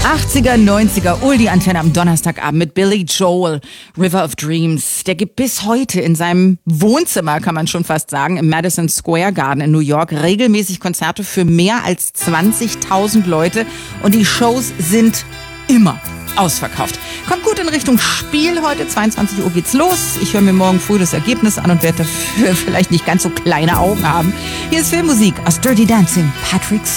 80er, 90er, Oldie Antenne am Donnerstagabend mit Billy Joel, River of Dreams. Der gibt bis heute in seinem Wohnzimmer, kann man schon fast sagen, im Madison Square Garden in New York regelmäßig Konzerte für mehr als 20.000 Leute. Und die Shows sind immer ausverkauft. Kommt gut in Richtung Spiel heute, 22 Uhr geht's los. Ich höre mir morgen früh das Ergebnis an und werde dafür vielleicht nicht ganz so kleine Augen haben. Hier ist Filmmusik aus Dirty Dancing, Patrick Swayze.